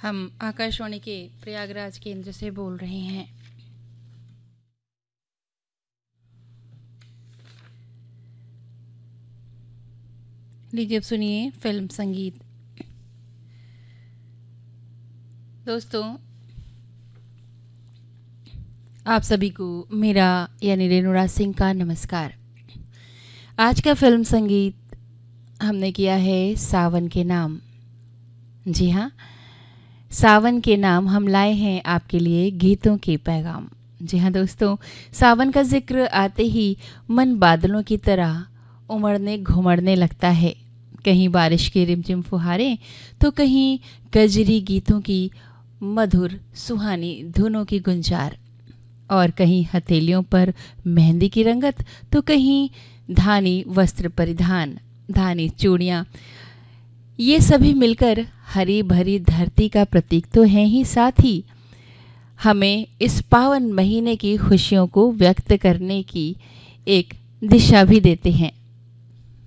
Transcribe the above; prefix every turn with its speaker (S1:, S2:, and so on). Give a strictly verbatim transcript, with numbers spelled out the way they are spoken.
S1: हम आकाशवाणी के प्रयागराज केंद्र से बोल रहे हैं। लीजिए अब सुनिए फिल्म संगीत। दोस्तों, आप सभी को मेरा यानी रेणुराज सिंह का नमस्कार। आज का फिल्म संगीत हमने किया है सावन के नाम। जी हाँ, सावन के नाम हम लाए हैं आपके लिए गीतों के पैगाम। जी हाँ दोस्तों, सावन का जिक्र आते ही मन बादलों की तरह उमड़ने घुमड़ने लगता है। कहीं बारिश की रिमझिम फुहारें तो कहीं कजरी गीतों की मधुर सुहानी धुनों की गुंजार, और कहीं हथेलियों पर मेहंदी की रंगत तो कहीं धानी वस्त्र परिधान, धानी चूड़ियाँ। ये सभी मिलकर हरी भरी धरती का प्रतीक तो हैं ही, साथ ही हमें इस पावन महीने की खुशियों को व्यक्त करने की एक दिशा भी देते हैं।